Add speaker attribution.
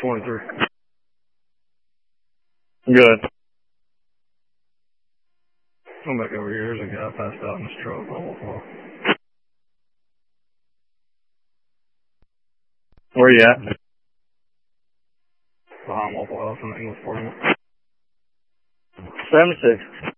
Speaker 1: 23. Good. I'm back over here. There's a guy passed out in his truck. Where you at? Behind Waffle House in the English Parliament. 76.